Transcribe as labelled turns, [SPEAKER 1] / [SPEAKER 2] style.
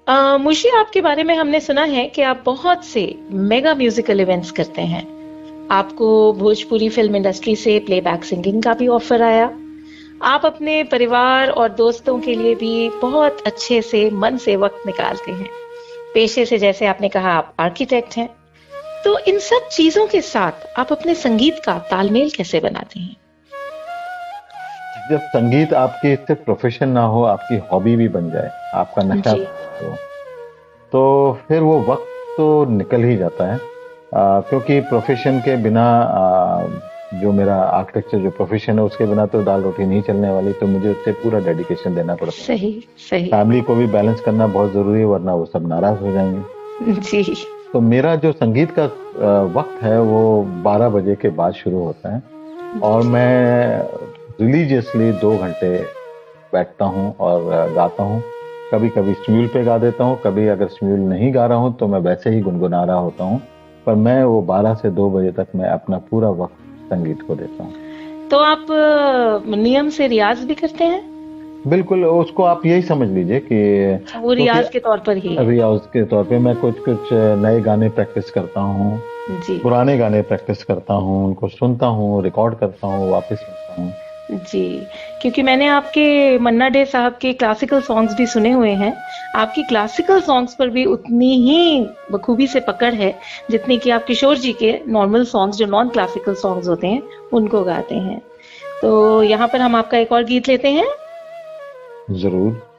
[SPEAKER 1] मुझे आपके बारे में हमने सुना है कि आप बहुत से मेगा म्यूजिकल इवेंट्स करते हैं। आपको भोजपुरी फिल्म इंडस्ट्री से प्लेबैक सिंगिंग का भी ऑफर आया। आप अपने परिवार और दोस्तों के लिए भी बहुत अच्छे से मन से वक्त निकालते हैं। पेशे से जैसे आपने कहा आप आर्किटेक्ट हैं, तो इन सब चीजों के साथ आप अपने संगीत का तालमेल कैसे बनाते हैं?
[SPEAKER 2] जब संगीत आपकी सिर्फ प्रोफेशन ना हो, आपकी हॉबी भी बन जाए, आपका नशा
[SPEAKER 1] जी।
[SPEAKER 2] हो, तो फिर वो वक्त तो निकल ही जाता है। क्योंकि प्रोफेशन के बिना जो मेरा आर्किटेक्चर जो प्रोफेशन है उसके बिना तो दाल रोटी नहीं चलने वाली, तो मुझे उससे पूरा डेडिकेशन देना पड़ता है।
[SPEAKER 1] सही सही।
[SPEAKER 2] फैमिली को भी बैलेंस करना बहुत जरूरी है, वरना वो सब नाराज हो जाएंगे।
[SPEAKER 1] जी।
[SPEAKER 2] तो मेरा जो संगीत का वक्त है वो 12 बजे के बाद शुरू होता है और मैं रिलीजियसली 2 घंटे बैठता हूँ और गाता हूँ। कभी कभी स्म्यूल पे गा देता हूँ, कभी अगर स्म्यूल नहीं गा रहा हूँ तो मैं वैसे ही गुनगुना रहा होता हूँ। पर मैं वो 12 से 2 बजे तक मैं अपना पूरा वक्त संगीत को देता हूँ।
[SPEAKER 1] तो आप नियम से रियाज भी करते हैं?
[SPEAKER 2] बिल्कुल, उसको आप यही समझ लीजिए कि
[SPEAKER 1] वो रियाज के तौर पर ही है।
[SPEAKER 2] रियाज के तौर पे मैं कुछ कुछ नए गाने प्रैक्टिस करता हूँ,
[SPEAKER 1] जी
[SPEAKER 2] पुराने गाने प्रैक्टिस करता हूँ, उनको सुनता हूँ, रिकॉर्ड करता हूँ, वापस सुनता हूँ।
[SPEAKER 1] जी, क्योंकि मैंने आपके मन्ना डे साहब के क्लासिकल सॉन्ग्स भी सुने हुए हैं। आपकी क्लासिकल सॉन्ग्स पर भी उतनी ही बखूबी से पकड़ है जितनी कि आप किशोर जी के नॉर्मल सॉन्ग्स, जो नॉन क्लासिकल सॉन्ग्स होते हैं, उनको गाते हैं। तो यहाँ पर हम आपका एक और गीत लेते हैं।
[SPEAKER 2] जरूर।